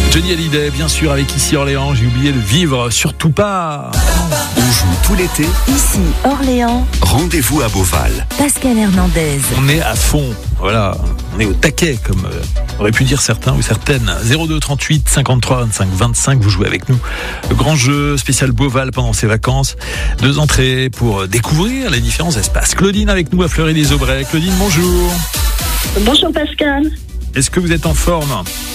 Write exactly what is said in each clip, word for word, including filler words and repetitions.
Johnny Hallyday, bien sûr, avec Ici Orléans. J'ai oublié de vivre, surtout pas. On joue tout l'été. Ici Orléans. Rendez-vous à Beauval. Pascal Hernandez. On est à fond. Voilà, on est au taquet, comme euh, auraient pu dire certains ou certaines. zéro deux trente-huit cinquante-trois vingt-cinq vingt-cinq, vous jouez avec nous. Le grand jeu spécial Beauval pendant ces vacances. Deux entrées pour découvrir les différents espaces. Claudine avec nous à Fleury-les-Aubrais. Claudine, bonjour. Bonjour Pascal. Est-ce que vous êtes en forme ?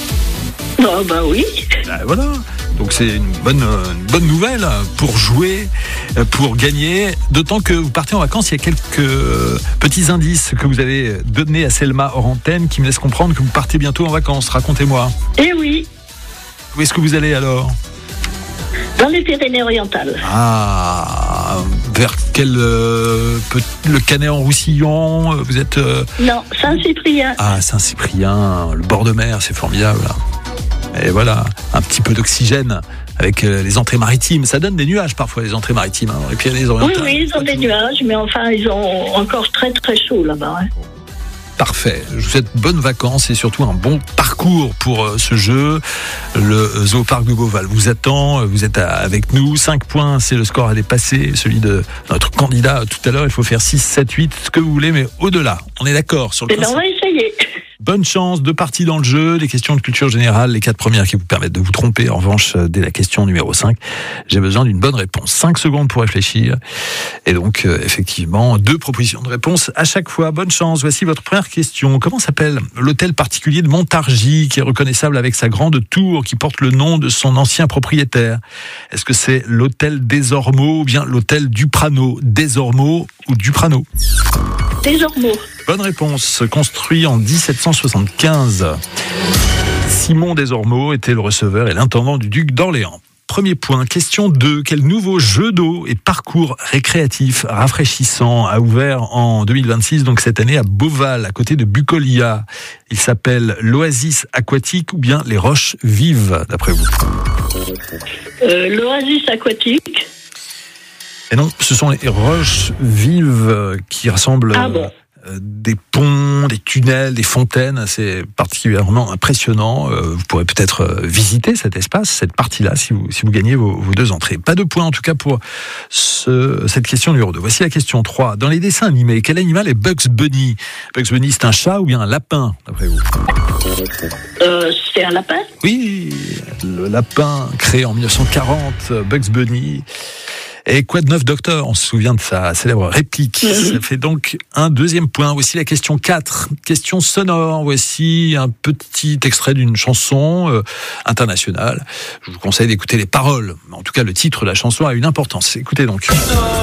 Oh bah oui. Ben voilà, donc c'est une bonne, une bonne nouvelle pour jouer, pour gagner, d'autant que vous partez en vacances. Il y a quelques petits indices que vous avez donnés à Selma hors antenne qui me laissent comprendre que vous partez bientôt en vacances. Racontez-moi. Eh oui, Où est-ce que vous allez alors ? dans les Pyrénées-Orientales. Ah, vers quel euh, peut- le Canet-en-Roussillon, vous êtes euh, Non, Saint-Cyprien. à Saint-Cyprien, le bord de mer, c'est formidable. Et voilà, un petit peu d'oxygène avec euh, les entrées maritimes. Ça donne des nuages parfois, les entrées maritimes, hein, dans les Oui, Pyrénées-Orientales. oui, ils ont des nuages, mais enfin, ils ont encore très très chaud là-bas. Hein. Parfait. Je vous souhaite bonnes vacances et surtout un bon parcours pour euh, ce jeu. Le Zooparc de Beauval vous attend. Vous êtes à- avec nous. cinq points, c'est le score à dépasser. Celui de notre candidat tout à l'heure. Il faut faire six, sept, huit, ce que vous voulez, mais au-delà. On est d'accord sur le Eh bien, on principe. va essayer. Bonne chance, deux parties dans le jeu, des questions de culture générale, les quatre premières qui vous permettent de vous tromper. En revanche, dès la question numéro cinq, j'ai besoin d'une bonne réponse. cinq secondes pour réfléchir. Et donc, euh, effectivement, deux propositions de réponse à chaque fois. Bonne chance. Voici votre première question. Comment s'appelle l'hôtel particulier de Montargis, qui est reconnaissable avec sa grande tour, qui porte le nom de son ancien propriétaire ? Est-ce que c'est l'hôtel Desormeaux ou bien l'hôtel Duprano ? Desormeaux ou Duprano ? Des ormeaux. Bonne réponse. Construit en dix-sept cent soixante-quinze. Simon Desormeaux était le receveur et l'intendant du duc d'Orléans. Premier point. Question deux. Quel nouveau jeu d'eau et parcours récréatif rafraîchissant a ouvert en deux mille vingt-six, donc cette année à Beauval, à côté de Bucolia ? Il s'appelle l'Oasis aquatique ou bien les roches vives, d'après vous ? Euh, L'oasis aquatique. Et non, ce sont les roches vives euh, qui rassemblent Ah bon. euh, des ponts, des tunnels, des fontaines. C'est particulièrement impressionnant. Euh, vous pourrez peut-être euh, visiter cet espace, cette partie-là, si vous, si vous gagnez vos, vos deux entrées. Pas de points, en tout cas, pour ce, cette question numéro deux. Voici la question trois. Dans les dessins animés, quel animal est Bugs Bunny ? Bugs Bunny, c'est un chat ou bien un lapin, d'après vous ? Euh, c'est un lapin. Oui, le lapin créé en mille neuf cent quarante, Bugs Bunny. Et quoi de neuf, docteur ? On se souvient de sa célèbre réplique. Ça fait donc un deuxième point. Voici la question quatre. Question sonore. Voici un petit extrait d'une chanson euh, internationale. Je vous conseille d'écouter les paroles. En tout cas, le titre de la chanson a une importance. Écoutez donc.